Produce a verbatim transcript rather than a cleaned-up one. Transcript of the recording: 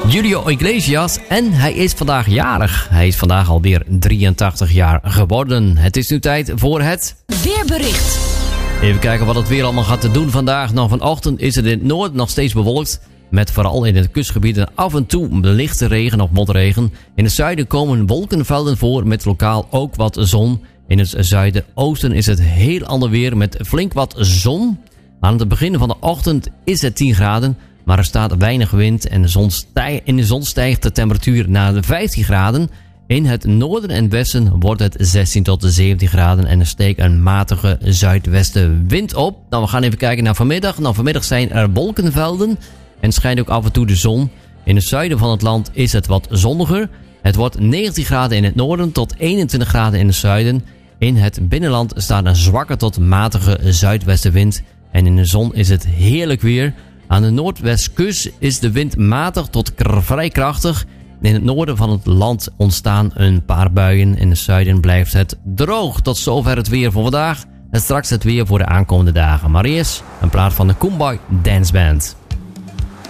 Julio Iglesias en hij is vandaag jarig. Hij is vandaag alweer drieëntachtig jaar geworden. Het is nu tijd voor het weerbericht. Even kijken wat het weer allemaal gaat doen vandaag. Nou, vanochtend is het in het noorden nog steeds bewolkt. Met vooral in het kustgebied af en toe lichte regen of motregen. In het zuiden komen wolkenvelden voor met lokaal ook wat zon. In het zuidoosten is het heel ander weer met flink wat zon. Aan het begin van de ochtend is het tien graden. Maar er staat weinig wind en de zon stij- in de zon stijgt de temperatuur naar de vijftien graden. In het noorden en westen wordt het zestien tot zeventien graden en er steekt een matige zuidwestenwind op. Nou, we gaan even kijken naar vanmiddag. Nou, vanmiddag zijn er wolkenvelden en schijnt ook af en toe de zon. In het zuiden van het land is het wat zonniger. Het wordt negentien graden in het noorden tot eenentwintig graden in het zuiden. In het binnenland staat een zwakke tot matige zuidwestenwind en in de zon is het heerlijk weer. Aan de noordwestkust is de wind matig tot k- vrij krachtig. In het noorden van het land ontstaan een paar buien. In het zuiden blijft het droog. Tot zover het weer voor vandaag. En straks het weer voor de aankomende dagen. Maar eerst een plaat van de Coolboy Dance Band.